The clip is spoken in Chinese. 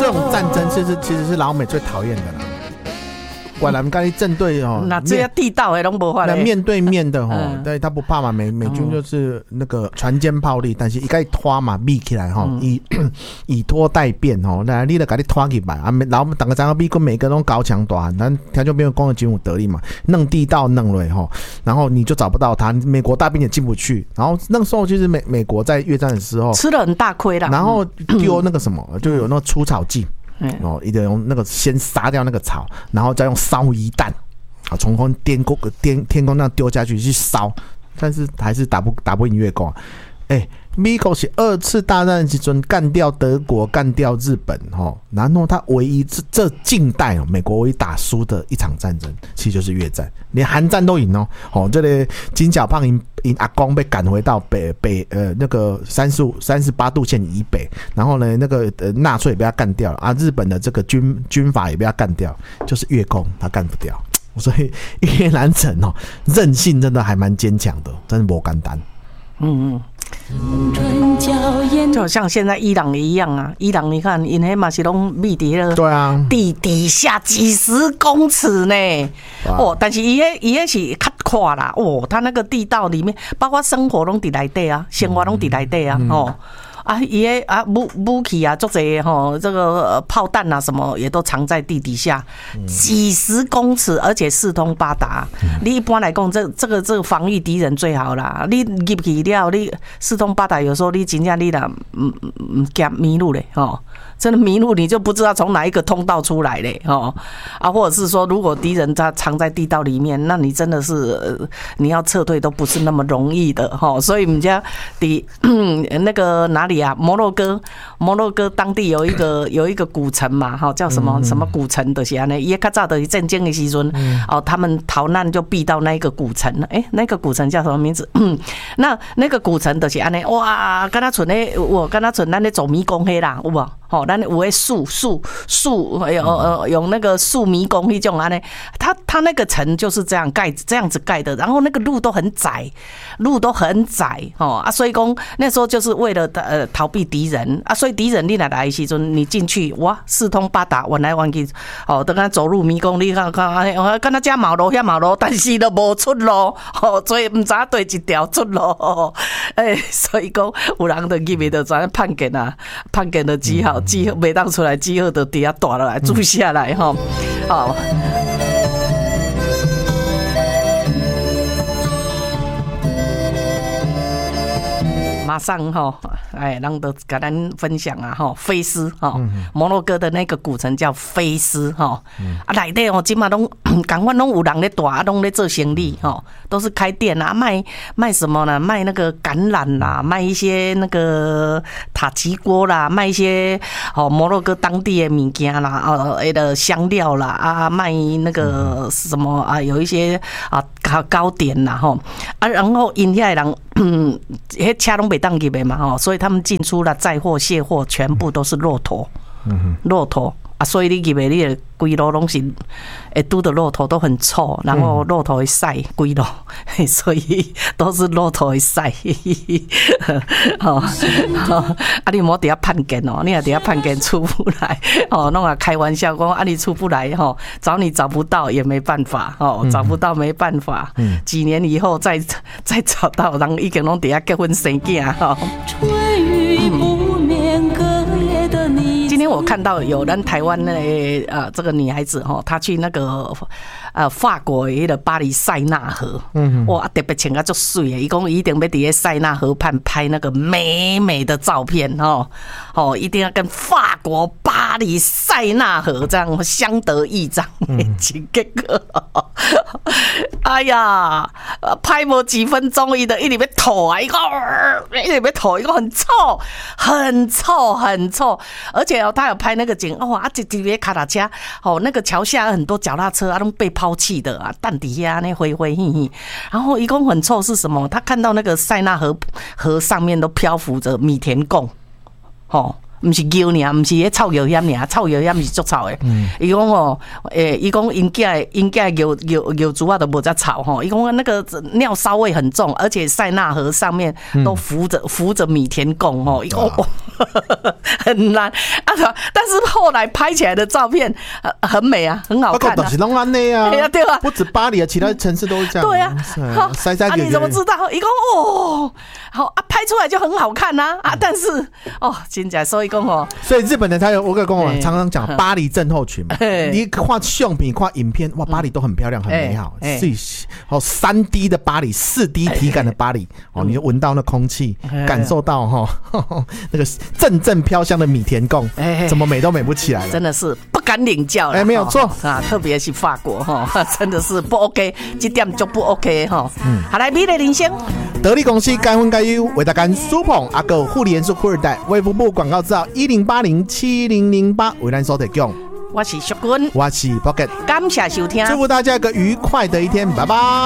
这种战争其实是老美最讨厌的啦。果然跟你正对哦， 那这些地道的都无法嘞， 面对面的哦，对，他不怕嘛，美军就是那个船坚炮利，但是一该拖嘛，密起来哈，以拖代变哦，来你得给你拖起来啊，然后等个咱美国每个都高墙短，咱条就没有攻的军武得力嘛，弄地道弄了哈，然后你就找不到他，美国大兵也进不去，然后那时候其实美国在越战的时候吃了很大亏啦， 然后丢那个什么，就有那个除草剂。一定用那个先杀掉那个草，然后再用烧夷弹，从天空那样丢下去烧，但是还是打不赢越共。美国是2次大战的时候干掉德国，干掉日本，然后他唯一这近代美国唯一打输的一场战争，其实就是越战，连韩战都赢哦。这里金小胖赢阿公被赶回到那个38度线以北，然后呢那个纳粹也被他干掉了啊，日本的这个军阀也被他干掉，就是越共他干不掉，所以越南城韧性真的还蛮坚强的，真的不简单。 就像现在伊朗也一样啊，伊朗你看，因黑嘛是拢密伫了， 对啊， 地底下几十公尺呢，但是伊迄是较宽啦，他那个地道里面，包括生活拢伫内底啊，生活拢伫内底啊，伊武器啊，足侪吼，这个炮弹啊什么也都藏在地底下，几十公尺，而且四通八达。你一般来讲，这个防御敌人最好啦。你入去了，你四通八达，有时候你真正你啦，惊迷路嘞，真的迷路，你就不知道从哪一个通道出来嘞，或者是说，如果敌人他藏在地道里面，那你真的是你要撤退都不是那么容易的，所以我们家那个哪里啊，摩洛哥当地有一个古城嘛，叫什么古城的，就是安尼，伊较早的战争的时阵，他们逃难就避到那一个古城，那个古城叫什么名字？那个古城就是安尼，哇，敢若像咧，敢若像咱咧走迷宫迄啦，有无？咱有诶树，用那个树迷宫迄种安尼，它那个城就是这样子盖的，然后那个路都很窄，所以讲那时候就是为了逃避敌人啊，所以敌人你来的时阵，你进去哇，四通八达，弯来弯去，等下走入迷宫，你看，敢若这马路遐马路，但是都无出路，所以唔知对一条出路，所以讲有人就入去就怎判决啊，判决的记号袂当出来，记号就底下大落来，注下来马上人都跟咱分享啊菲斯摩洛哥的那个古城叫菲斯内底今嘛拢赶快拢有人咧大拢咧做生意都是开店啊，卖什么呢？卖那个橄榄啦，卖一些那个塔吉锅啦，卖一些摩洛哥当地的物件啦，的香料啦卖那个什么有一些糕点啦然后因遐人迄车拢袂当入的嘛所以他们进出了载货卸货全部都是骆驼，所以你入去你的规路拢是会拄到骆驼，都很臭，然后骆驼会晒规路，所以都是骆驼会晒。你莫底下判决你也底下判决出不来弄啊开玩笑讲你出不来找你找不到也没办法找不到没办法，几年以后再找到，人已经拢底下结婚生囝今天我看到有咱台湾的这个女孩子她去那个法国的巴黎塞纳河，哇，特别穿得很水的，伊讲一定要在塞纳河畔拍那个美美的照片一定要跟法国巴黎塞纳河这样相得益彰。结果哎呀，拍无几分钟，伊就一直要吐啊，一直要吐，一个很臭，而且他有拍那个景一直卡达车那个桥下很多脚踏车都被抛弃的蛋底下那灰灰嘿嘿，然后一共很臭是什么？他看到那个塞纳河上面都漂浮着米田共毋是牛尔，毋是迄臭油烟尔，臭油烟是足臭的。伊讲哦，伊讲因囝牛猪啊都无遮臭吼。伊讲那个尿骚味很重，而且塞纳河上面都浮着米田共吼。伊讲很难啊，但是后来拍起来的照片很美啊，很好看啊。 都是拢安尼啊， 对啊， 不止巴黎啊，其他城市都是这样。 对啊， 塞你怎么知道？伊讲哦，好啊，拍出来就很好看呐啊，但是哦，真正所以讲哦， 所以日本人才有我跟我常常讲巴黎症候群嘛。你看相片、看影片，哇，巴黎都很漂亮、很美好。所以哦，3D 的巴黎、4D 体感的巴黎，哦，你就闻到那空气，感受到那个阵阵飘香的米田共，怎么美都美不起来了， 真的是不敢领教了。 没有错啊，特别是法国真的是不 OK， 这点就不 OK 哈。好来，美丽人生， 得力公司该分该优，为大家苏捧阿狗护理元素富二代，卫福部广告资料10807008为咱所提供。 我是淑君， 我是 Pocket， 感谢收听， 祝福大家一个愉快的一天，拜拜。